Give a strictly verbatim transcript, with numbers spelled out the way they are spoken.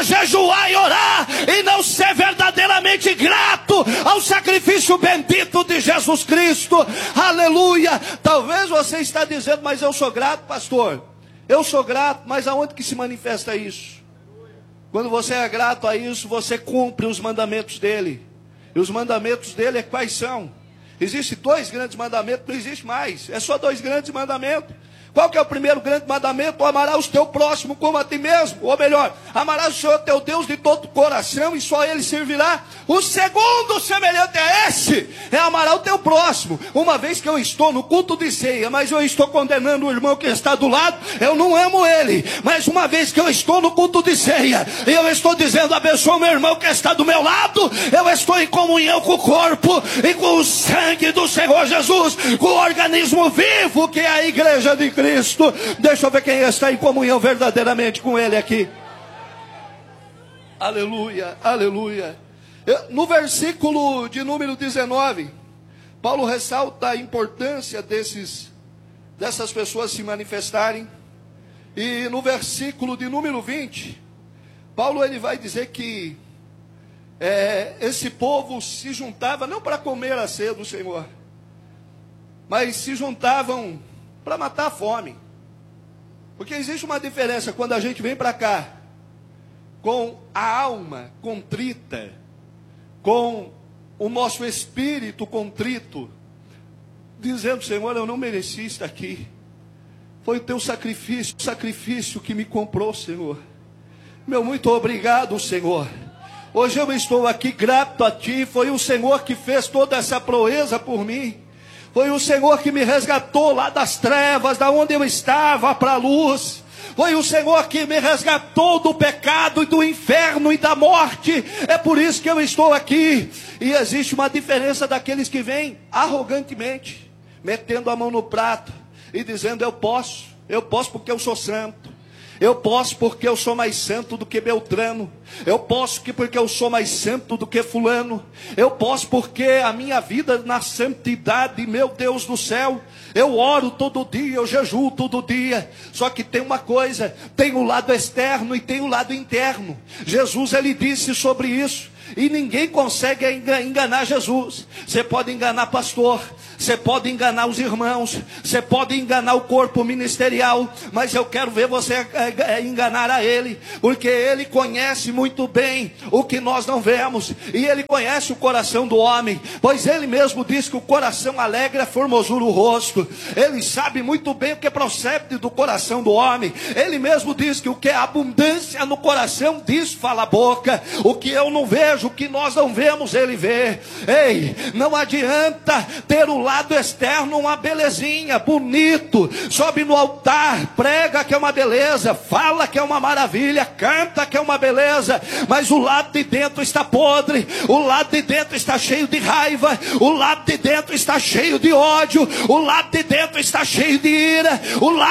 a jejuar e orar e não ser verdadeiramente grato ao sacrifício bendito de Jesus Cristo. Aleluia. Talvez você está dizendo, mas eu sou grato, pastor. Eu sou grato, mas aonde que se manifesta isso? Quando você é grato a isso, você cumpre os mandamentos dele. E os mandamentos dele é quais são? Existem dois grandes mandamentos, não existe mais. É só dois grandes mandamentos. Qual que é o primeiro grande mandamento? Amarás o teu próximo como a ti mesmo. Ou melhor, amarás o Senhor teu Deus de todo o coração e só Ele servirá. O segundo semelhante a esse é amarás o teu próximo. Uma vez que eu estou no culto de ceia, mas eu estou condenando o irmão que está do lado, eu não amo ele. Mas uma vez que eu estou no culto de ceia, e eu estou dizendo, abençoa o meu irmão que está do meu lado, eu estou em comunhão com o corpo e com o sangue do Senhor Jesus, com o organismo vivo que é a igreja de Cristo. Cristo. Deixa eu ver quem está em comunhão verdadeiramente com Ele aqui. Aleluia, aleluia. No versículo de número dezenove, Paulo ressalta a importância desses, dessas pessoas se manifestarem. E no versículo de número vinte, Paulo ele vai dizer que é, esse povo se juntava não para comer a ceia do Senhor, mas se juntavam para matar a fome. Porque existe uma diferença quando a gente vem para cá com a alma contrita, com o nosso espírito contrito, dizendo, Senhor, eu não mereci estar aqui. Foi o teu sacrifício, o sacrifício que me comprou, Senhor. Meu muito obrigado, Senhor. Hoje eu estou aqui grato a Ti. Foi o Senhor que fez toda essa proeza por mim. Foi o Senhor que me resgatou lá das trevas, da onde eu estava, para a luz. Foi o Senhor que me resgatou do pecado e do inferno e da morte. É por isso que eu estou aqui. E existe uma diferença daqueles que vêm arrogantemente, metendo a mão no prato e dizendo, eu posso, eu posso porque eu sou santo. Eu posso porque eu sou mais santo do que Beltrano. Eu posso que porque eu sou mais santo do que fulano. Eu posso porque a minha vida na santidade, meu Deus do céu, eu oro todo dia, eu jejuo todo dia. Só que tem uma coisa, tem o lado externo e tem o lado interno. Jesus ele disse sobre isso. E ninguém consegue enganar Jesus. Você pode enganar pastor, você pode enganar os irmãos, você pode enganar o corpo ministerial, mas eu quero ver você enganar a Ele, porque Ele conhece muito bem o que nós não vemos, e Ele conhece o coração do homem, pois Ele mesmo diz que o coração alegre é formosura o rosto. Ele sabe muito bem o que procede do coração do homem. Ele mesmo diz que o que é abundância no coração, diz fala a boca. O que eu não vejo, o que nós não vemos, Ele vê. Ei, não adianta ter o lado externo uma belezinha, bonito, sobe no altar, prega que é uma beleza, fala que é uma maravilha, canta que é uma beleza, mas o lado de dentro está podre, o lado de dentro está cheio de raiva, o lado de dentro está cheio de ódio, o lado de dentro está cheio de ira, o lado